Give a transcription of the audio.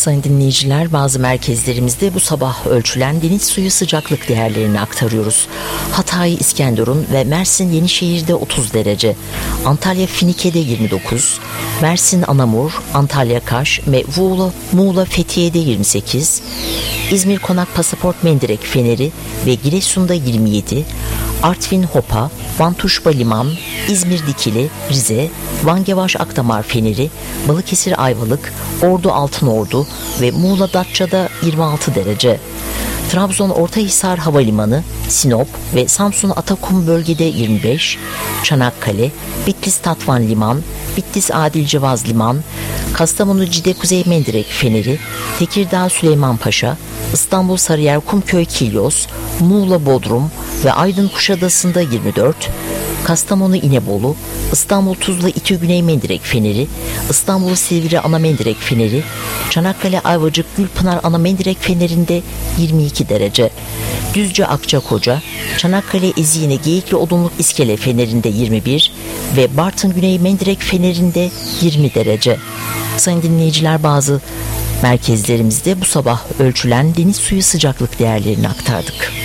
Sayın dinleyiciler, bazı merkezlerimizde bu sabah ölçülen deniz suyu sıcaklık değerlerini aktarıyoruz. Hatay İskenderun ve Mersin Yenişehir'de 30 derece, Antalya Finike'de 29, Mersin Anamur, Antalya Kaş ve Muğla Fethiye'de 28, İzmir Konak Pasaport Mendirek Feneri ve Giresun'da 27, Artvin Hopa, Van Tuşba Liman, İzmir Dikili, Rize, Van Gevaş Akdamar Feneri, Balıkesir Ayvalık, Ordu Altınordu ve Muğla Datça'da 26 derece. Trabzon Ortahisar Havalimanı, Sinop ve Samsun Atakum bölgede 25, Çanakkale, Bitlis Tatvan Liman, Bitlis Adil Cevaz Liman, Kastamonu Cide Kuzey Mendirek Feneri, Tekirdağ Süleymanpaşa, İstanbul Sarıyer Kumköy Kilyos, Muğla Bodrum ve Aydın Kuşadası'nda 24, Kastamonu İnebolu, İstanbul Tuzla İTÜ Güney Mendirek Feneri, İstanbul Silivri Ana Mendirek Feneri, Çanakkale Ayvacık Gülpınar Ana Mendirek Feneri'nde 22 derece. Düzce Akçakoca, Çanakkale Ezine Geyikli Odunluk İskele Feneri'nde 21 ve Bartın Güney Mendirek Feneri'nde 20 derece. Sayın dinleyiciler, bazı merkezlerimizde bu sabah ölçülen deniz suyu sıcaklık değerlerini aktardık.